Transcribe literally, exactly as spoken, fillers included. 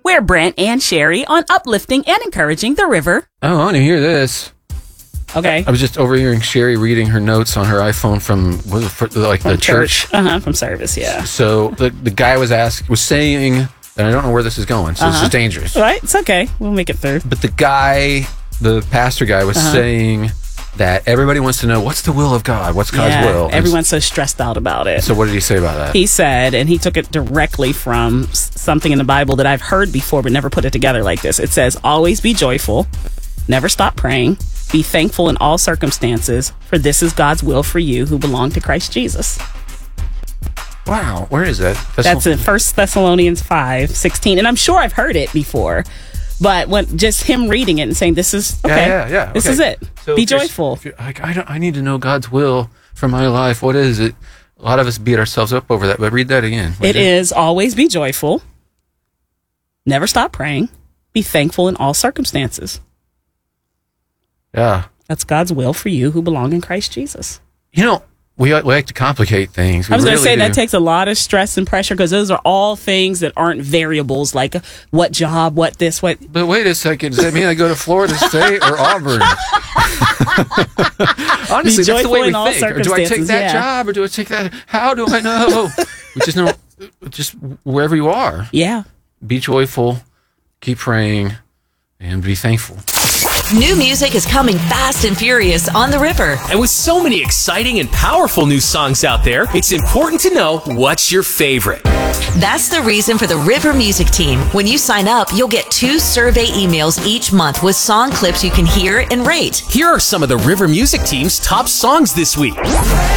We're Brent and Sherry on uplifting and encouraging the river. Oh, I want to hear this. Okay. I was just overhearing Sherry reading her notes on her iPhone from was it for, like From the church. Uh huh. From service, yeah. So the the guy was asked was saying, and I don't know where this is going, so Uh-huh. this is dangerous. Right? It's okay. We'll make it through. But the guy, the pastor guy, was Uh-huh. saying that everybody wants to know what's the will of God, what's God's yeah, will. And everyone's so stressed out about it. So what did he say about that? He said, and he took it directly from s- something in the Bible that I've heard before but never put it together like this. It says, always be joyful, never stop praying, be thankful in all circumstances, for this is God's will for you who belong to Christ Jesus. Wow, where is that? That's in First Thessalonians five sixteen. And I'm sure I've heard it before, but when just him reading it and saying, this is, okay, Yeah, yeah, yeah. this okay. is it. So be if you're- joyful. if you're like, I, don't, I need to know God's will for my life. What is it? A lot of us beat ourselves up over that, but read that again. It is always be joyful, never stop praying, be thankful in all circumstances. Yeah. That's God's will for you who belong in Christ Jesus. You know, we, we like to complicate things. We I was going to really say do. that takes a lot of stress and pressure because those are all things that aren't variables like what job, what this, what. But wait a second. Does that mean I go to Florida State or Auburn? Honestly, that's the way we in all think. Or do I take circumstances, that yeah. job or do I take that? How do I know? We just know, just wherever you are, Yeah. be joyful, keep praying, and be thankful. New music is coming fast and furious on the river. And with so many exciting and powerful new songs out there, it's important to know what's your favorite. That's the reason for the River Music Team. When you sign up, you'll get two survey emails each month with song clips you can hear and rate. Here are some of the River Music Team's top songs this week.